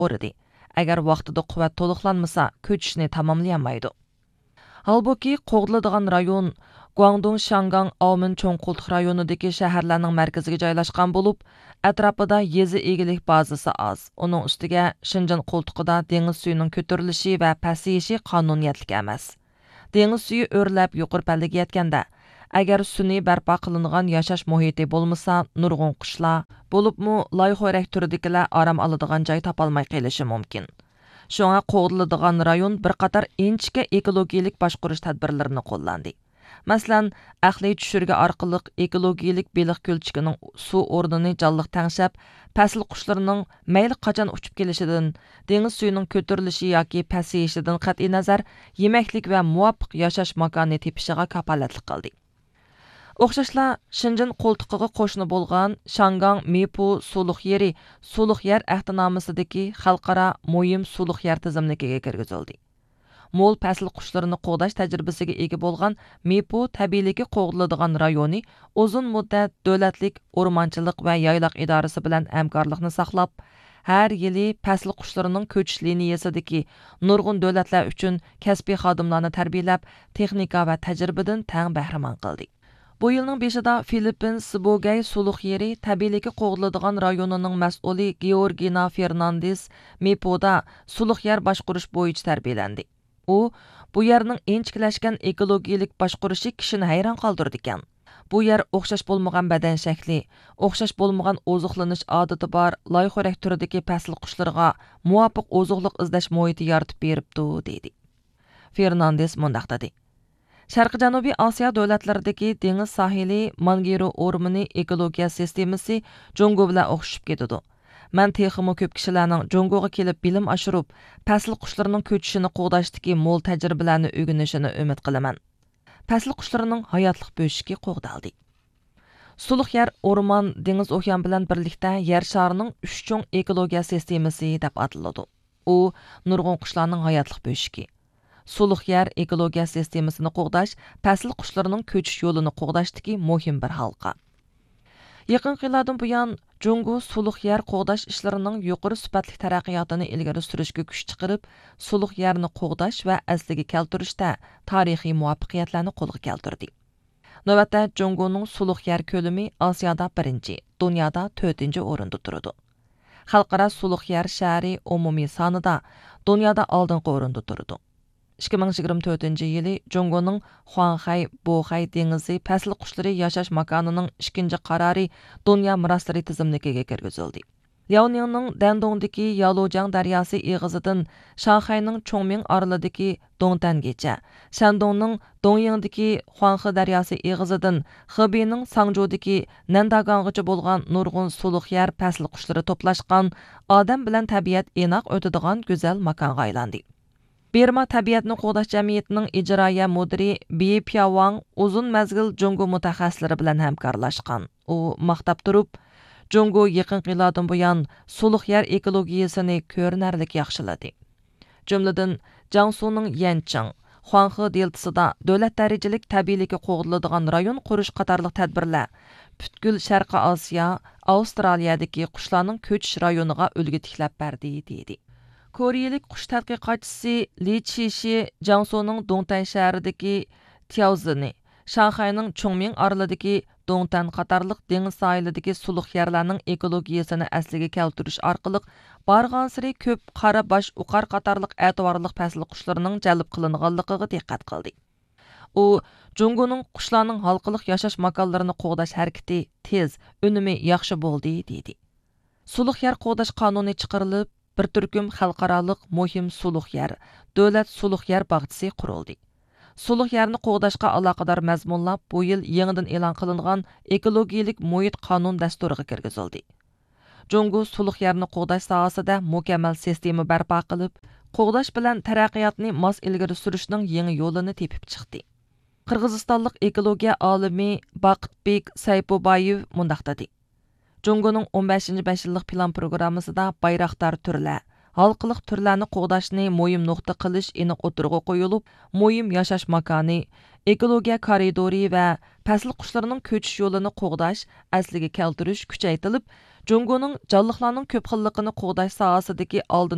urdi. Agar vaqtida quvvat to'liqlanmasa, ko'chishni tamomlayolmaydi. Halbuki qo'g'diladigan rayon Guangdong, Shangang, Aomen cho'ng qo'ltiq rayonidagi shaharlarning markaziga joylashgan bo'lib, atrofida yezi egilik bazasi oz. Uning ustiga Shinjan qo'ltiqida dengiz suyining ko'tarilishi va pasayishi qonuniyatlik emas. Dengiz suyi o'rlab yuqori pallaga yetganda, agar sun'iy barpo qilingan yashash muhiti bo'lmasa, nurg'un qushlar, bo'libmi loyxo'rak turidagilar orom oladigan joy topolmay qolishi mumkin. Shunga qo'g'diladigan rayon bir qator inchika ekologiyalik boshqarish tadbirlarini qo'llandi. Masalan, aqliy tushirga orqali ekologiyalik beliq ko'lchikining suv o'rnini jonliq tangshab, pasl qushlarining mayli qachon uchib kelishidan, dengiz suyining ko'tarilishi yoki pasayishidan qat'iy nazar yemaklik va muvofiq yashash makoni tepishiga kafolatlik qildi. O'xshashla Shinjan qo'ltiqiga qo'shni bo'lgan Shangang Mipu suluq yeri suluq yer ahdinomasidagi xalqaro muhim suluq yer tizimligiga kirgizildi. Mo'l pasl qushlarini qo'g'dash tajribasiga ega bo'lgan Mipu tabiiyligi qo'g'diladigan rayoni uzun muddat davlatlik o'rmonchilik va yayloq idorasi bilan hamkorlikni saqlab, har yili pasl qushlarining ko'chish liniyasidagi nurg'un davlatlar uchun kasbiy xodimlarni tarbiyalab, texnika va tajribadan tang bahramand qildi. Bu yilning 5-ida Filippin Sibogay suluq yeri tabiiyligi qo'g'diladigan rayonining mas'uli Georgina Fernandes Mipuda suluq yer boshqarish bo'yicha tarbiyalandi. U bu yerning inchikilashgan ekologiyalik boshqarishi kishini hayron qoldirdi ekan. Bu yer o'xshash bo'lmagan badan shakli, o'xshash bo'lmagan oziqlanish odati bor loyxo'rak turidagi pasl qushlarga muvofiq oziqlik izlash muhiti yaratib beribdi, dedi. Fernandes mundaq dedi. Sharqi Janubiy Osiyo davlatlaridagi dengiz sohili Mangiro o'rmoni ekologiya sistemasi Jongo bilan o'xshashib ketadi. Men texmo ko'p kishilarning Jongoga kelib bilim oshirib, pasl qushlarining ko'chishini qo'g'dashdagi mo'l tajribalarni o'rganishini umid qilaman. Pasl qushlarining hayotlik bo'shigi qo'g'daldi. Suluq yer o'rmon, dengiz okean bilan birlikda yer sharining 3 cho'ng ekologiya sistemasi deb ataladi. U nurg'un qushlarning hayotlik bo'shigi. Suluq yer ekologiya sistemasini qo'g'dash pasl qushlarining ko'chish yo'lini qo'g'dashdagi muhim bir halqa. Yaqin yillardan buyon Jongo suluq yer qo'g'dash ishlarining yuqori sifatli taraqqiyotini ilgari surishga kuch chiqarib, suluq yerni qo'g'dash va asliga keltirishda tarixiy muvaffaqiyatlarni qo'lga keltirdi. Navbatda Jongoning suluq yer ko'lami Osiyoda 1-chi, dunyoda 4-chi o'rinda turadi. Xalqaro suluq yer shahri umumiy sonida dunyoda oldingi o'rinda turadi. 2024-yili Jongoning Huanghai, Bohay dengizi pasl qushlari yashash makonining 2-chi qarori dunyo miroslari tizimligiga kirgizildi. Liaoningning Dandongdagi Yalojang daryosi eg'izidan Shanghayning Chongming orolidagi Dongtangacha, Shandongning Dongyingdagi Huanghe daryosi eg'izidan Xebeining Sangzhoudagi Nandaganggacha bo'lgan nurg'un suluq yer pasl qushlari to'plashgan, odam bilan tabiat inoq o'tadigan go'zal makonga aylandi. Birma tabiatni qo'g'dash jamiyatining ijroiya mudiri Bi Piawang uzun mazgil Jongo mutaxassislari bilan hamkorlashgan. U maqtab turib, Jongo yaqin yillardan buyon suluq yer ekologiyasini ko'rinarlik yaxshiladi. Jumladan, Jiangsuning Yancheng, Huanghe deltasida davlat darajalik tabiiyligi qo'g'diladigan rayon qurish qatorliq tadbirlar butkul Sharqi Osiyo, Avstraliyadagi qushlarning ko'chish rayoniga ulgu tiklab berdi, dedi. Koreyalik qush tadqiqotchisi Li Chishi Jiangsuning Dongtan shahridagi Tiaozini, Shanghayning Chongming orolidagi Dongtan qatorliq dengiz sohilidagi suluq yerlarning ekologiyasini asliga keltirish orqali barg'ansiri ko'p qora bosh uqar qatorliq e'tiborli pasl qushlarining jalb qilinganligiga diqqat qildi. U Jongoning qushlarning halqiliq yashash makonlarini qo'g'dash harakati tez, unumi yaxshi bo'ldi, dedi. Suluq yer qo'g'dash qonuni chiqarilib, bir turkum xalqaroliq muhim suluq yer, davlat suluq yer bog'chisi qurildi. Suluq yerni qo'g'dashga aloqador mazmunlar bu yil yangidan e'lon qilingan ekologiyalik muhit qonun dasturiga kirgizildi. Jongo suluq yerni qo'g'dash sohasida mukammal sistema barpo qilib, qo'g'dash bilan taraqqiyotni mos ilgari surishning yangi yo'lini tepib chiqdi. Qirg'izistonlik ekologiya olimi Baqitbek Saypobayev mundaq dedi. Jongoning 15-5 yillik plan programmasida bayroqdor turlar, halqiliq turlarni qo'g'dashni muhim nuqta qilish aniq o'tirg'i qo'yilib, muhim yashash makoni, ekologiya koridori va pasl qushlarining ko'chish yo'lini qo'g'dash asliga keltirish kuchaytirilib, Jongoning jonliqlarning ko'p xilligini qo'g'dash sohasidagi oldin